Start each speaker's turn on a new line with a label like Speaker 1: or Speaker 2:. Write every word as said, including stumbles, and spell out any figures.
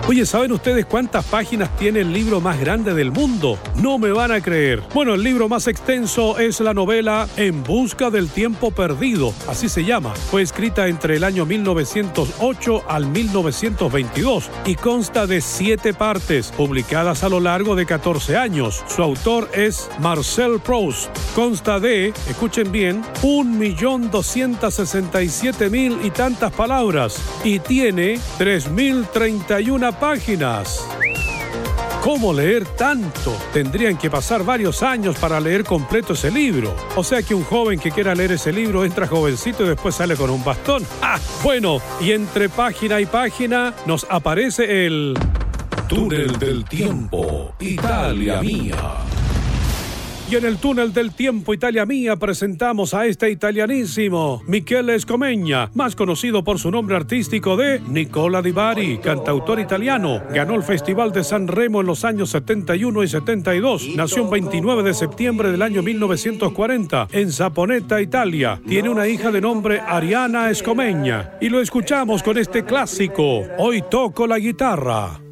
Speaker 1: Oye, ¿saben ustedes cuántas páginas tiene el libro más grande del mundo? No me van a creer. Bueno, el libro más extenso es la novela En busca del tiempo perdido, así se llama. Fue escrita entre el año mil novecientos ocho al mil novecientos veintidós y consta de siete partes, publicadas a lo largo de catorce años. Su autor es Marcel Proust. Consta de, escuchen bien, un millón doscientos sesenta y siete mil y tantas palabras y tiene tres mil treinta y una páginas. ¿Cómo leer tanto? Tendrían que pasar varios años para leer completo ese libro. O sea que un joven que quiera leer ese libro entra jovencito y después sale con un bastón. ¡Ah! Bueno, y entre página y página nos aparece el
Speaker 2: Túnel del Tiempo, Italia Mía.
Speaker 1: Y en el Túnel del Tiempo, Italia Mía, presentamos a este italianísimo Michele Scomeña, más conocido por su nombre artístico de Nicola Di Bari, cantautor italiano. Ganó el Festival de San Remo en los años setenta y uno y setenta y dos. Nació el veintinueve de septiembre del año mil novecientos cuarenta en Saponeta, Italia. Tiene una hija de nombre Ariana Scomeña. Y lo escuchamos con este clásico, Hoy toco la guitarra.